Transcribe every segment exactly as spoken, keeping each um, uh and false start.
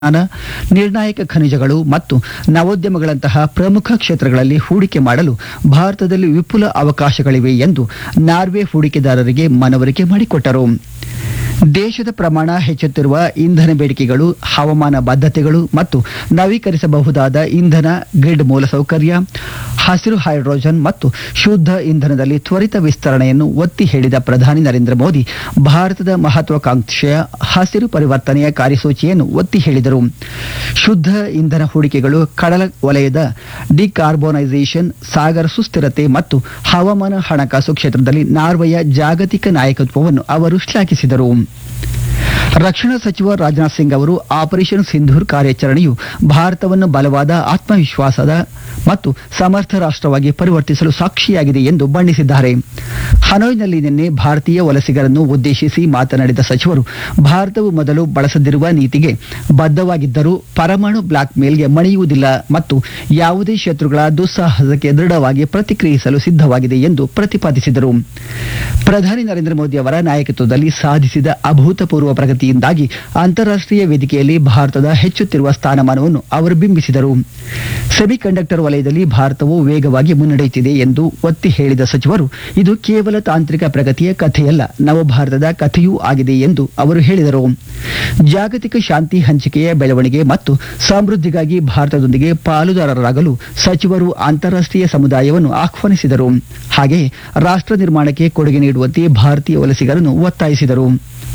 ನಿರ್ಣಾಯಕ ಖನಿಜಗಳು ಮತ್ತು ನವೋದ್ಯಮಗಳಂತಹ ಪ್ರಮುಖ ಕ್ಷೇತ್ರಗಳಲ್ಲಿ ಹೂಡಿಕೆ ಮಾಡಲು ಭಾರತದಲ್ಲಿ ವಿಪುಲ ಅವಕಾಶಗಳಿವೆ ಎಂದು ನಾರ್ವೆ ಹೂಡಿಕೆದಾರರಿಗೆ ಮನವರಿಕೆ ಮಾಡಿಕೊಟ್ಟರು. ದೇಶದ ಪ್ರಮಾಣ ಹೆಚ್ಚುತ್ತಿರುವ ಇಂಧನ ಬೇಡಿಕೆಗಳು, ಹವಾಮಾನ ಬದ್ಧತೆಗಳು ಮತ್ತು ನವೀಕರಿಸಬಹುದಾದ ಇಂಧನ, ಗ್ರಿಡ್ ಮೂಲಸೌಕರ್ಯ, ಹಸಿರು ಹೈಡ್ರೋಜನ್ ಮತ್ತು ಶುದ್ಧ ಇಂಧನದಲ್ಲಿ ತ್ವರಿತ ವಿಸ್ತರಣೆಯನ್ನು ಒತ್ತಿ ಹೇಳಿದ ಪ್ರಧಾನಿ ನರೇಂದ್ರ ಮೋದಿ ಭಾರತದ ಮಹತ್ವಾಕಾಂಕ್ಷೆಯ ಹಸಿರು ಪರಿವರ್ತನೆಯ ಕಾರ್ಯಸೂಚಿಯನ್ನು ಒತ್ತಿ ಹೇಳಿದರು. ಶುದ್ಧ ಇಂಧನ ಹೂಡಿಕೆಗಳು, ಕಡಲ ವಲಯದ ಡಿಕಾರ್ಬೋನೈಸೇಷನ್, ಸಾಗರ ಸುಸ್ಥಿರತೆ ಮತ್ತು ಹವಾಮಾನ ಹಣಕಾಸು ಕ್ಷೇತ್ರದಲ್ಲಿ ನಾರ್ವೆಯ ಜಾಗತಿಕ ನಾಯಕತ್ವವನ್ನು ಅವರು ಶ್ಲಾಘಿಸಿದರು. ರಕ್ಷಣಾ ಸಚಿವ ರಾಜನಾಥ್ ಸಿಂಗ್ ಅವರು ಆಪರೇಷನ್ ಸಿಂಧೂರ್ ಕಾರ್ಯಾಚರಣೆಯು ಭಾರತವನ್ನು ಬಲವಾದ, ಆತ್ಮವಿಶ್ವಾಸದ ಮತ್ತು ಸಮರ್ಥ ರಾಷ್ಟ್ರವಾಗಿ ಪರಿವರ್ತಿಸಲು ಸಾಕ್ಷಿಯಾಗಿದೆ ಎಂದು ಬಣ್ಣಿಸಿದ್ದಾರೆ. ಹನೋಯ್ನಲ್ಲಿ ನಿನ್ನೆ ಭಾರತೀಯ ವಲಸಿಗರನ್ನು ಉದ್ದೇಶಿಸಿ ಮಾತನಾಡಿದ ಸಚಿವರು, ಭಾರತವು ಮೊದಲು ಬಳಸದಿರುವ ನೀತಿಗೆ ಬದ್ಧವಾಗಿದ್ದರೂ ಪರಮಾಣು ಬ್ಲಾಕ್ ಮೇಲ್ಗೆ ಮಣಿಯುವುದಿಲ್ಲ ಮತ್ತು ಯಾವುದೇ ಶತ್ರುಗಳ ದುಸ್ಸಾಹಸಕ್ಕೆ ದೃಢವಾಗಿ ಪ್ರತಿಕ್ರಿಯಿಸಲು ಸಿದ್ಧವಾಗಿದೆ ಎಂದು ಪ್ರತಿಪಾದಿಸಿದರು. ಪ್ರಧಾನಿ ನರೇಂದ್ರ ಮೋದಿ ಅವರ ನಾಯಕತ್ವದಲ್ಲಿ ಸಾಧಿಸಿದ ಅಭೂತಪೂರ್ವ ಪ್ರಗತಿಯಿಂದಾಗಿ ಅಂತಾರಾಷ್ಟ್ರೀಯ ವೇದಿಕೆಯಲ್ಲಿ ಭಾರತದ ಹೆಚ್ಚುತ್ತಿರುವ ಸ್ಥಾನಮಾನವನ್ನು ಅವರು ಬಿಂಬಿಸಿದರು. ಸೆಮಿಕಂಡಕ್ಟರ್ ವಲಯದಲ್ಲಿ ಭಾರತವು ವೇಗವಾಗಿ ಮುನ್ನಡೆಯುತ್ತಿದೆ ಎಂದು ಒತ್ತಿ ಹೇಳಿದ ಸಚಿವರು, ಇದು ಕೇವಲ ತಾಂತ್ರಿಕ ಪ್ರಗತಿಯ ಕಥೆಯಲ್ಲ, ನವಭಾರತದ ಕಥೆಯೂ ಆಗಿದೆ ಎಂದು ಅವರು ಹೇಳಿದರು. ಜಾಗತಿಕ ಶಾಂತಿ, ಹಂಚಿಕೆಯ ಬೆಳವಣಿಗೆ ಮತ್ತು ಸಮೃದ್ಧಿಗಾಗಿ ಭಾರತದೊಂದಿಗೆ ಪಾಲುದಾರರಾಗಲು ಸಚಿವರು ಅಂತಾರಾಷ್ಟ್ರೀಯ ಸಮುದಾಯವನ್ನು ಆಹ್ವಾನಿಸಿದರು. ಹಾಗೆಯೇ ರಾಷ್ಟ್ರ ನಿರ್ಮಾಣಕ್ಕೆ ಕೊಡುಗೆ ನೀಡುವಂತೆ ಭಾರತೀಯ ವಲಸಿಗರನ್ನು ಒತ್ತಾಯಿಸಿದರು.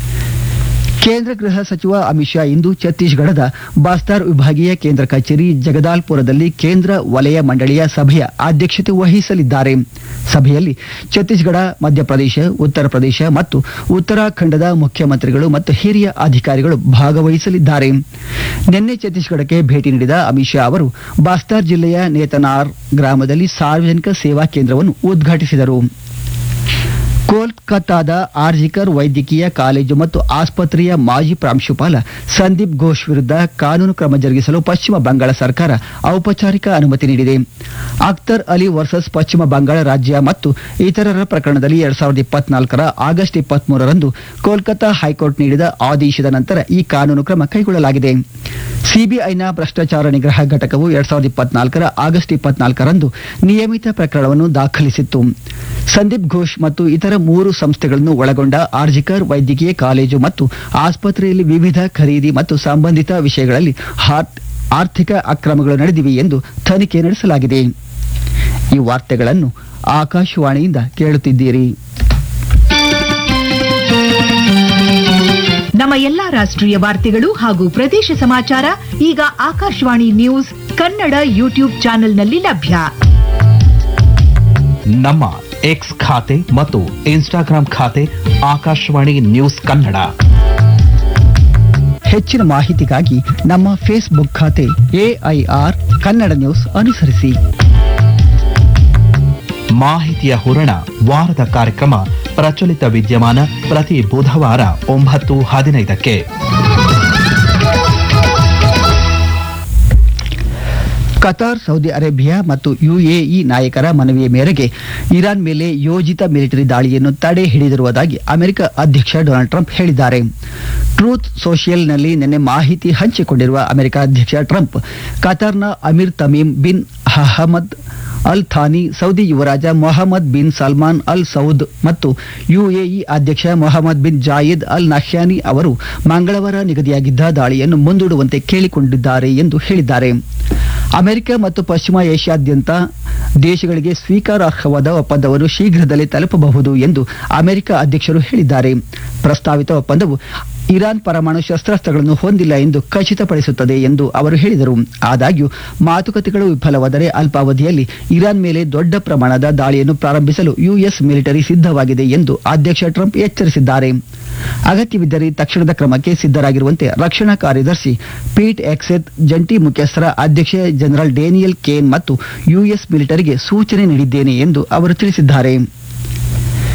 ಕೇಂದ್ರ ಗೃಹ ಸಚಿವ ಅಮಿತ್ ಶಾ ಇಂದು ಛತ್ತೀಸ್ಗಢದ ಬಸ್ತಾರ್ ವಿಭಾಗೀಯ ಕೇಂದ್ರ ಕಚೇರಿ ಜಗದಾಲ್ಪುರದಲ್ಲಿ ಕೇಂದ್ರ ವಲಯ ಮಂಡಳಿಯ ಸಭೆಯ ಅಧ್ಯಕ್ಷತೆ ವಹಿಸಲಿದ್ದಾರೆ. ಸಭೆಯಲ್ಲಿ ಛತ್ತೀಸ್ಗಢ, ಮಧ್ಯಪ್ರದೇಶ, ಉತ್ತರ ಪ್ರದೇಶ ಮತ್ತು ಉತ್ತರಾಖಂಡದ ಮುಖ್ಯಮಂತ್ರಿಗಳು ಮತ್ತು ಹಿರಿಯ ಅಧಿಕಾರಿಗಳು ಭಾಗವಹಿಸಲಿದ್ದಾರೆ. ನಿನ್ನೆ ಛತ್ತೀಸ್ಗಢಕ್ಕೆ ಭೇಟಿ ನೀಡಿದ ಅಮಿತ್ ಶಾ ಅವರು ಬಸ್ತಾರ್ ಜಿಲ್ಲೆಯ ನೇತನಾರ್ ಗ್ರಾಮದಲ್ಲಿ ಸಾರ್ವಜನಿಕ ಸೇವಾ ಕೇಂದ್ರವನ್ನು ಉದ್ಘಾಟಿಸಿದರು. ಕೋಲ್ಕತ್ತಾದ ಆರ್ಜಿಕರ್ ವೈದ್ಯಕೀಯ ಕಾಲೇಜು ಮತ್ತು ಆಸ್ಪತ್ರೆಯ ಮಾಜಿ ಪ್ರಾಂಶುಪಾಲ ಸಂದೀಪ್ ಘೋಷ್ ವಿರುದ್ಧ ಕಾನೂನು ಕ್ರಮ ಜರುಗಿಸಲು ಪಶ್ಚಿಮ ಬಂಗಾಳ ಸರ್ಕಾರ ಔಪಚಾರಿಕ ಅನುಮತಿ ನೀಡಿದೆ. ಅಖ್ತರ್ ಅಲಿ ವರ್ಸಸ್ ಪಶ್ಚಿಮ ಬಂಗಾಳ ರಾಜ್ಯ ಮತ್ತು ಇತರರ ಪ್ರಕರಣದಲ್ಲಿ ಎರಡ್ ಸಾವಿರದ ಇಪ್ಪತ್ನಾಲ್ಕರ ಆಗಸ್ಟ್ ಇಪ್ಪತ್ಮೂರರಂದು ಕೋಲ್ಕತ್ತಾ ಹೈಕೋರ್ಟ್ ನೀಡಿದ ಆದೇಶದ ನಂತರ ಈ ಕಾನೂನು ಕ್ರಮ ಕೈಗೊಳ್ಳಲಾಗಿದೆ. ಸಿಬಿಐನ ಭ್ರಷ್ಟಾಚಾರ ನಿಗ್ರಹ ಘಟಕವು ಎರಡ್ ಸಾವಿರದ ಇಪ್ಪತ್ನಾಲ್ಕರ ಆಗಸ್ಟ್ ಇಪ್ಪತ್ನಾಲ್ಕರಂದು ನಿಯಮಿತ ಪ್ರಕರಣವನ್ನು ದಾಖಲಿಸಿತ್ತು. ಸಂದೀಪ್ ಘೋಷ್ ಮತ್ತು ಇತರ ಮೂರು ಸಂಸ್ಥೆಗಳನ್ನು ಒಳಗೊಂಡ ಆರ್ಜಿಕರ್ ವೈದ್ಯಕೀಯ ಕಾಲೇಜು ಮತ್ತು ಆಸ್ಪತ್ರೆಯಲ್ಲಿ ವಿವಿಧ ಖರೀದಿ ಮತ್ತು ಸಂಬಂಧಿತ ವಿಷಯಗಳಲ್ಲಿ ಆರ್ಥಿಕ ಅಕ್ರಮಗಳು ನಡೆದಿವೆ ಎಂದು ತನಿಖೆ ನಡೆಸಲಾಗಿದೆ. ಈ ವಾರ್ತೆಗಳನ್ನು ಆಕಾಶವಾಣಿಯಿಂದ ಕೇಳುತ್ತಿದ್ದೀರಿ. ನಮ್ಮ ಎಲ್ಲಾ ರಾಷ್ಟ್ರೀಯ ವಾರ್ತೆಗಳು ಹಾಗೂ ಪ್ರದೇಶ ಸಮಾಚಾರ ಈಗ ಆಕಾಶವಾಣಿ ನ್ಯೂಸ್ ಕನ್ನಡ ಯೂಟ್ಯೂಬ್ ಚಾನೆಲ್ನಲ್ಲಿ ಲಭ್ಯ. ನಮ್ಮ ಎಕ್ಸ್ ಖಾತೆ ಮತ್ತು ಇನ್ಸ್ಟಾಗ್ರಾಂ ಖಾತೆ ಆಕಾಶವಾಣಿ ನ್ಯೂಸ್ ಕನ್ನಡ. ಹೆಚ್ಚಿನ ಮಾಹಿತಿಗಾಗಿ ನಮ್ಮ ಫೇಸ್ಬುಕ್ ಖಾತೆ ಎಐಆರ್ ಕನ್ನಡ ನ್ಯೂಸ್ ಅನುಸರಿಸಿ. ಮಾಹಿತಿಯ ಹೂರಣ ವಾರದ ಕಾರ್ಯಕ್ರಮ ಪ್ರಚಲಿತ ವಿದ್ಯಮಾನ ಪ್ರತಿ ಬುಧವಾರ ಒಂಬತ್ತು ಹದಿನೈದಕ್ಕೆ. ಕತಾರ್, ಸೌದಿ ಅರೇಬಿಯಾ ಮತ್ತು ಯುಎಇ ನಾಯಕರ ಮನವಿಯ ಮೇರೆಗೆ ಇರಾನ್ ಮೇಲೆ ಯೋಜಿತ ಮಿಲಿಟರಿ ದಾಳಿಯನ್ನು ತಡೆ ಹಿಡಿದಿರುವುದಾಗಿ ಅಮೆರಿಕ ಅಧ್ಯಕ್ಷ ಡೊನಾಲ್ಡ್ ಟ್ರಂಪ್ ಹೇಳಿದ್ದಾರೆ. ಟ್ರೂತ್ ಸೋಷಿಯಲ್ನಲ್ಲಿ ನಿನ್ನೆ ಮಾಹಿತಿ ಹಂಚಿಕೊಂಡಿರುವ ಅಮೆರಿಕ ಅಧ್ಯಕ್ಷ Trump, ಕತಾರ್ನ Amir Tamim bin Ahmed Al Thani, Saudi ಯುವರಾಜ Mohammed bin Salman Al Saud ಮತ್ತು ಯುಎಇ ಅಧ್ಯಕ್ಷ ಮೊಹಮ್ಮದ್ ಬಿನ್ ಜಾಯೆದ್ ಅಲ್ ನಹ್ಯಾನಿ ಅವರು ಮಂಗಳವಾರ ನಿಗದಿಯಾಗಿದ್ದ ದಾಳಿಯನ್ನು ಮುಂದೂಡುವಂತೆ ಕೇಳಿಕೊಂಡಿದ್ದಾರೆ ಎಂದು ಹೇಳಿದ್ದಾರೆ. ಅಮೆರಿಕ ಮತ್ತು ಪಶ್ಚಿಮ ಏಷ್ಯಾದ್ಯಂತ ದೇಶಗಳಿಗೆ ಸ್ವೀಕಾರಾರ್ಹವಾದ ಒಪ್ಪಂದವನ್ನು ಶೀಘ್ರದಲ್ಲೇ ತಲುಪಬಹುದು ಎಂದು ಅಮೆರಿಕ ಅಧ್ಯಕ್ಷರು ಹೇಳಿದ್ದಾರೆ. ಪ್ರಸ್ತಾವಿತ ಒಪ್ಪಂದವು ಇರಾನ್ ಪರಮಾಣು ಶಸ್ತ್ರಾಸ್ತ್ರಗಳನ್ನು ಹೊಂದಿಲ್ಲ ಎಂದು ಖಚಿತಪಡಿಸುತ್ತದೆ ಎಂದು ಅವರು ಹೇಳಿದರು. ಆದಾಗ್ಯೂ ಮಾತುಕತೆಗಳು ವಿಫಲವಾದರೆ ಅಲ್ಪಾವಧಿಯಲ್ಲಿ ಇರಾನ್ ಮೇಲೆ ದೊಡ್ಡ ಪ್ರಮಾಣದ ದಾಳಿಯನ್ನು ಪ್ರಾರಂಭಿಸಲು ಯುಎಸ್ ಮಿಲಿಟರಿ ಸಿದ್ಧವಾಗಿದೆ ಎಂದು ಅಧ್ಯಕ್ಷ ಟ್ರಂಪ್ ಎಚ್ಚರಿಸಿದ್ದಾರೆ. ಅಗತ್ಯವಿದ್ದರೆ ತಕ್ಷಣದ ಕ್ರಮಕ್ಕೆ ಸಿದ್ಧರಾಗಿರುವಂತೆ ರಕ್ಷಣಾ ಕಾರ್ಯದರ್ಶಿ ಪೀಟ್ ಎಕ್ಸೆತ್ ಜಂಟಿ ಮುಖ್ಯಸ್ಥರ ಅಧ್ಯಕ್ಷ ಜನರಲ್ ಡೇನಿಯಲ್ ಕೇನ್ ಮತ್ತು ಯುಎಸ್ ಮಿಲಿಟರಿಗೆ ಸೂಚನೆ ನೀಡಿದ್ದೇನೆ ಎಂದು ಅವರು ತಿಳಿಸಿದ್ದಾರೆ.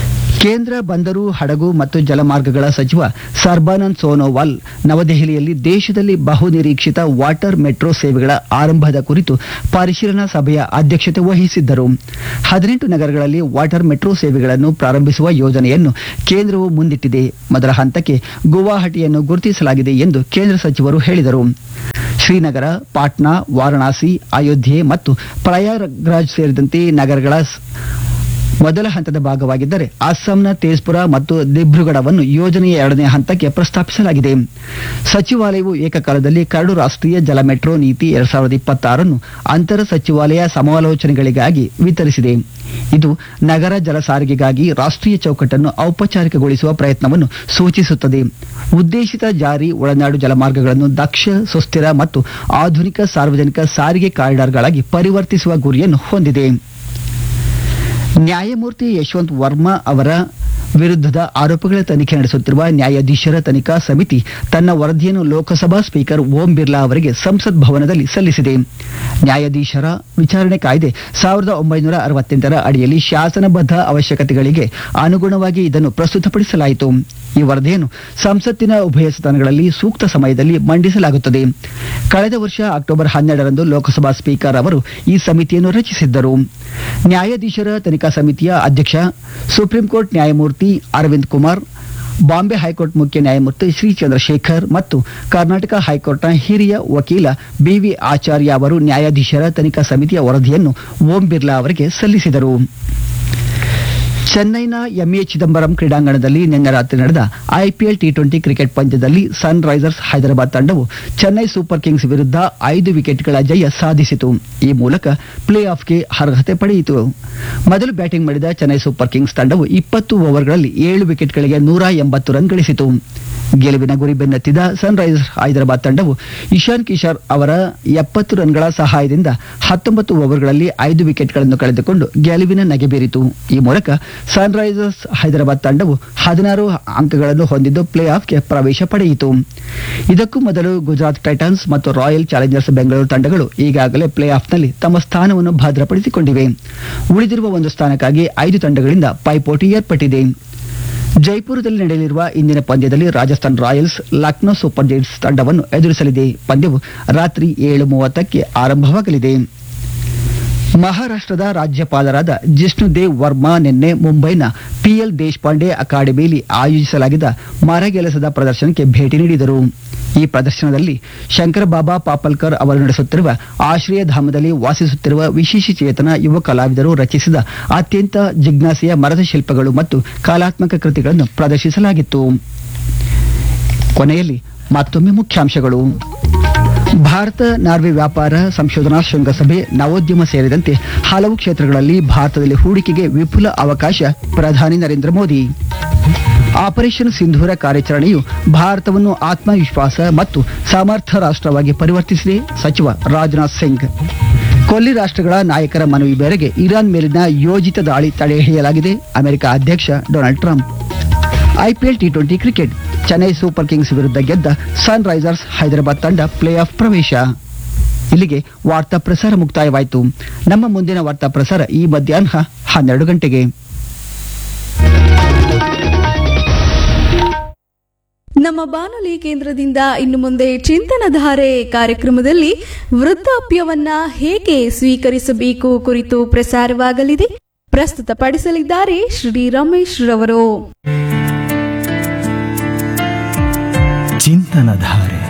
ಕೇಂದ್ರ ಬಂದರು ಹಡಗು ಮತ್ತು ಜಲಮಾರ್ಗಗಳ ಸಚಿವ ಸರ್ಬಾನಂದ್ ಸೋನೋವಾಲ್ ನವದೆಹಲಿಯಲ್ಲಿ ದೇಶದಲ್ಲಿ ಬಹುನಿರೀಕ್ಷಿತ ವಾಟರ್ ಮೆಟ್ರೋ ಸೇವೆಗಳ ಆರಂಭದ ಕುರಿತು ಪರಿಶೀಲನಾ ಸಭೆಯ ಅಧ್ಯಕ್ಷತೆ ವಹಿಸಿದ್ದರು. ಹದಿನೆಂಟು ನಗರಗಳಲ್ಲಿ ವಾಟರ್ ಮೆಟ್ರೋ ಸೇವೆಗಳನ್ನು ಪ್ರಾರಂಭಿಸುವ ಯೋಜನೆಯನ್ನು ಕೇಂದ್ರವು ಮುಂದಿಟ್ಟಿದೆ. ಮೊದಲ ಹಂತಕ್ಕೆ ಗುವಾಹಟಿಯನ್ನು ಗುರುತಿಸಲಾಗಿದೆ ಎಂದು ಕೇಂದ್ರ ಸಚಿವರು ಹೇಳಿದರು. ಶ್ರೀನಗರ, ಪಾಟ್ನಾ, ವಾರಣಾಸಿ, ಅಯೋಧ್ಯೆ ಮತ್ತು ಪ್ರಯಾಗ್ರಾಜ್ ಸೇರಿದಂತೆ ನಗರಗಳ ಮೊದಲ ಹಂತದ ಭಾಗವಾಗಿದ್ದರೆ ಅಸ್ಸಾಂನ ತೇಜ್ಪುರ ಮತ್ತು ದಿಬ್ರುಗಢವನ್ನು ಯೋಜನೆಯ ಎರಡನೇ ಹಂತಕ್ಕೆ ಪ್ರಸ್ತಾಪಿಸಲಾಗಿದೆ. ಸಚಿವಾಲಯವು ಏಕಕಾಲದಲ್ಲಿ ಕರಡು ರಾಷ್ಟ್ರೀಯ ಜಲ ಮೆಟ್ರೋ ನೀತಿ ಎರಡ್ ಸಾವಿರದ ಇಪ್ಪತ್ತಾರನ್ನು ಅಂತರ ಸಚಿವಾಲಯ ಸಮಾಲೋಚನೆಗಳಿಗಾಗಿ ವಿತರಿಸಿದೆ. ಇದು ನಗರ ಜಲ ಸಾರಿಗೆಗಾಗಿ ರಾಷ್ಟ್ರೀಯ ಚೌಕಟ್ಟನ್ನು ಔಪಚಾರಿಕಗೊಳಿಸುವ ಪ್ರಯತ್ನವನ್ನು ಸೂಚಿಸುತ್ತದೆ. ಉದ್ದೇಶಿತ ಜಾರಿ ಒಳನಾಡು ಜಲಮಾರ್ಗಗಳನ್ನು ದಕ್ಷ, ಸುಸ್ಥಿರ ಮತ್ತು ಆಧುನಿಕ ಸಾರ್ವಜನಿಕ ಸಾರಿಗೆ ಕಾರಿಡಾರ್ಗಳಾಗಿ ಪರಿವರ್ತಿಸುವ ಗುರಿಯನ್ನು ಹೊಂದಿದೆ. ನ್ಯಾಯಮೂರ್ತಿ ಯಶವಂತ್ ವರ್ಮಾ ಅವರ ವಿರುದ್ಧದ ಆರೋಪಗಳ ತನಿಖೆ ನಡೆಸುತ್ತಿರುವ ನ್ಯಾಯಾಧೀಶರ ತನಿಖಾ ಸಮಿತಿ ತನ್ನ ವರದಿಯನ್ನು ಲೋಕಸಭಾ ಸ್ಪೀಕರ್ ಓಂ ಬಿರ್ಲಾ ಅವರಿಗೆ ಸಂಸತ್ ಭವನದಲ್ಲಿ ಸಲ್ಲಿಸಿದೆ. ನ್ಯಾಯಾಧೀಶರ ವಿಚಾರಣೆ ಕಾಯ್ದೆ ಸಾವಿರದ ಒಂಬೈನೂರ ಅರವತ್ತೆಂಟರ ಅಡಿಯಲ್ಲಿ ಶಾಸನಬದ್ಧ ಅವಶ್ಯಕತೆಗಳಿಗೆ ಅನುಗುಣವಾಗಿ ಇದನ್ನು ಪ್ರಸ್ತುತಪಡಿಸಲಾಯಿತು. ಈ ವರದಿಯನ್ನು ಸಂಸತ್ತಿನ ಉಭಯ ಸದನಗಳಲ್ಲಿ ಸೂಕ್ತ ಸಮಯದಲ್ಲಿ ಮಂಡಿಸಲಾಗುತ್ತದೆ. ಕಳೆದ ವರ್ಷ ಅಕ್ಟೋಬರ್ ಹನ್ನೆರಡರಂದು ಲೋಕಸಭಾ ಸ್ಪೀಕರ್ ಅವರು ಈ ಸಮಿತಿಯನ್ನು ರಚಿಸಿದ್ದರು. ನ್ಯಾಯಾಧೀಶರ ತನಿಖಾ ಸಮಿತಿಯ ಅಧ್ಯಕ್ಷ ಸುಪ್ರೀಂ ಕೋರ್ಟ್ ನ್ಯಾಯಮೂರ್ತಿ ಅರವಿಂದ್ ಕುಮಾರ್, ಬಾಂಬೆ ಹೈಕೋರ್ಟ್ ಮುಖ್ಯ ನ್ಯಾಯಮೂರ್ತಿ ಶ್ರೀ ಚಂದ್ರಶೇಖರ್ ಮತ್ತು ಕರ್ನಾಟಕ ಹೈಕೋರ್ಟ್ನ ಹಿರಿಯ ವಕೀಲ ಬಿವಿ ಆಚಾರ್ಯ ಅವರು ನ್ಯಾಯಾಧೀಶರ ತನಿಖಾ ಸಮಿತಿಯ ವರದಿಯನ್ನು ಓಂ ಬಿರ್ಲಾ ಅವರಿಗೆ ಸಲ್ಲಿಸಿದರು. ಚೆನ್ನೈನ ಎಂಎ ಚಿದಂಬರಂ ಕ್ರೀಡಾಂಗಣದಲ್ಲಿ ನಿನ್ನೆ ರಾತ್ರಿ ನಡೆದ ಐಪಿಎಲ್ ಟಿ ಟ್ವೆಂಟಿ ಕ್ರಿಕೆಟ್ ಪಂದ್ಯದಲ್ಲಿ ಸನ್ ರೈಸರ್ಸ್ ಹೈದರಾಬಾದ್ ತಂಡವು ಚೆನ್ನೈ ಸೂಪರ್ ಕಿಂಗ್ಸ್ ವಿರುದ್ಧ ಐದು ವಿಕೆಟ್ಗಳ ಜಯ ಸಾಧಿಸಿತು. ಈ ಮೂಲಕ ಪ್ಲೇ ಆಫ್ಗೆ ಅರ್ಹತೆ ಪಡೆಯಿತು. ಮೊದಲು ಬ್ಯಾಟಿಂಗ್ ಮಾಡಿದ ಚೆನ್ನೈ ಸೂಪರ್ ಕಿಂಗ್ಸ್ ತಂಡವು ಇಪ್ಪತ್ತು ಓವರ್ಗಳಲ್ಲಿ ಏಳು ವಿಕೆಟ್ಗಳಿಗೆ ನೂರ ಎಂಬತ್ತು ರನ್ ಗಳಿಸಿತು. ಗೆಲುವಿನ ಗುರಿ ಬೆನ್ನತ್ತಿದ ಸನ್ ರೈಸರ್ಸ್ ಹೈದರಾಬಾದ್ ತಂಡವು ಇಶಾನ್ ಕಿಶೋರ್ ಅವರ ಎಪ್ಪತ್ತು ರನ್ಗಳ ಸಹಾಯದಿಂದ ಹತ್ತೊಂಬತ್ತು ಓವರ್ಗಳಲ್ಲಿ ಐದು ವಿಕೆಟ್ಗಳನ್ನು ಕಳೆದುಕೊಂಡು ಗೆಲುವಿನ ನಗೆ ಬೀರಿತು. ಈ ಮೂಲಕ ಸನ್ ರೈಸರ್ಸ್ ಹೈದರಾಬಾದ್ ತಂಡವು ಹದಿನಾರು ಅಂಕಗಳನ್ನು ಹೊಂದಿದ್ದು ಪ್ಲೇ ಆಫ್ಗೆ ಪ್ರವೇಶ ಪಡೆಯಿತು. ಇದಕ್ಕೂ ಮೊದಲು ಗುಜರಾತ್ ಟೈಟನ್ಸ್ ಮತ್ತು ರಾಯಲ್ ಚಾಲೆಂಜರ್ಸ್ ಬೆಂಗಳೂರು ತಂಡಗಳು ಈಗಾಗಲೇ ಪ್ಲೇ ಆಫ್ನಲ್ಲಿ ತಮ್ಮ ಸ್ಥಾನವನ್ನು ಭದ್ರಪಡಿಸಿಕೊಂಡಿವೆ. ಉಳಿದಿರುವ ಒಂದು ಸ್ಥಾನಕ್ಕಾಗಿ ಐದು ತಂಡಗಳಿಂದ ಪೈಪೋಟಿ ಏರ್ಪಟ್ಟಿದೆ. ಜೈಪುರದಲ್ಲಿ ನಡೆಯಲಿರುವ ಇಂದಿನ ಪಂದ್ಯದಲ್ಲಿ Rajasthan Royals Lucknow super Giants ತಂಡವನ್ನು ಎದುರಿಸಲಿದೆ. ಪಂದ್ಯವು ರಾತ್ರಿ ಏಳು ಮೂವತ್ತಕ್ಕೆ ಆರಂಭವಾಗಲಿದೆ. ಮಹಾರಾಷ್ಟ್ರದ ರಾಜ್ಯಪಾಲರಾದ ಜಿಷ್ಣುದೇವ್ ವರ್ಮಾ ನಿನ್ನೆ ಮುಂಬೈನ ಪಿಎಲ್ ದೇಶಪಾಂಡೆ ಅಕಾಡೆಮಿಯಲ್ಲಿ ಆಯೋಜಿಸಲಾಗಿದ್ದ ಮರಗೆಲಸದ ಪ್ರದರ್ಶನಕ್ಕೆ ಭೇಟಿ ನೀಡಿದರು. ಈ ಪ್ರದರ್ಶನದಲ್ಲಿ ಶಂಕರ ಬಾಬಾ ಪಾಪಲ್ಕರ್ ಅವರು ನಡೆಸುತ್ತಿರುವ ಆಶ್ರಯಧಾಮದಲ್ಲಿ ವಾಸಿಸುತ್ತಿರುವ ವಿಶೇಷಚೇತನ ಯುವ ಕಲಾವಿದರು ರಚಿಸಿದ ಅತ್ಯಂತ ಜಿಜ್ಞಾಸೆಯ ಮರದ ಶಿಲ್ಪಗಳು ಮತ್ತು ಕಲಾತ್ಮಕ ಕೃತಿಗಳನ್ನು ಪ್ರದರ್ಶಿಸಲಾಗಿತ್ತು. ಕೊನೆಯಲ್ಲಿ ಮತ್ತೊಮ್ಮೆ ಮುಖ್ಯಾಂಶಗಳು. ಭಾರತ ನಾರ್ವೆ ವ್ಯಾಪಾರ ಸಂಶೋಧನಾ ಶೃಂಗಸಭೆ, ನವೋದ್ಯಮ ಸೇರಿದಂತೆ ಹಲವು ಕ್ಷೇತ್ರಗಳಲ್ಲಿ ಭಾರತದಲ್ಲಿ ಹೂಡಿಕೆಗೆ ವಿಪುಲ ಅವಕಾಶ, ಪ್ರಧಾನಿ ನರೇಂದ್ರ ಮೋದಿ. ಆಪರೇಷನ್ ಸಿಂಧೂರ ಕಾರ್ಯಾಚರಣೆಯು ಭಾರತವನ್ನು ಆತ್ಮವಿಶ್ವಾಸ ಮತ್ತು ಸಮರ್ಥ ರಾಷ್ಟ್ರವಾಗಿ ಪರಿವರ್ತಿಸಿದೆ, ಸಚಿವ ರಾಜನಾಥ್ ಸಿಂಗ್. ಕೊಲ್ಲಿ ರಾಷ್ಟ್ರಗಳ ನಾಯಕರ ಮನವಿ ಮೇರೆಗೆ ಇರಾನ್ ಮೇಲಿನ ಯೋಜಿತ ದಾಳಿ ತಡೆಹಿಡಿಯಲಾಗಿದೆ, ಅಮೆರಿಕ ಅಧ್ಯಕ್ಷ Donald Trump. IPL T twenty cricket, Chennai super Kings ವಿರುದ್ಧ ಗೆದ್ದ ಸನ್ ರೈಸರ್ಸ್ ಹೈದರಾಬಾದ್ ತಂಡ ಪ್ಲೇ ಆಫ್ ಪ್ರವೇಶ. ಇಲ್ಲಿಗೆ ವಾರ್ತಾ ಪ್ರಸಾರ ಮುಕ್ತಾಯವಾಯಿತು. ನಮ್ಮ ಮುಂದಿನ ವಾರ್ತಾ ಪ್ರಸಾರ ಈ ಮಧ್ಯಾಹ್ನ ಹನ್ನೆರಡು ಗಂಟೆಗೆ. ನಮ್ಮ ಬಾನುಲಿ ಕೇಂದ್ರದಿಂದ ಇನ್ನು ಮುಂದೆ ಚಿಂತನಧಾರೆ ಕಾರ್ಯಕ್ರಮದಲ್ಲಿ ವೃದ್ಧಾಪ್ಯವನ್ನ ಹೇಗೆ ಸ್ವೀಕರಿಸಬೇಕು ಕುರಿತು ಪ್ರಸಾರವಾಗಲಿದೆ. ಪ್ರಸ್ತುತಪಡಿಸಲಿದ್ದಾರೆ ಶ್ರೀ ರಮೇಶ್ ರವರು. ಚಿಂತನಧಾರೆ.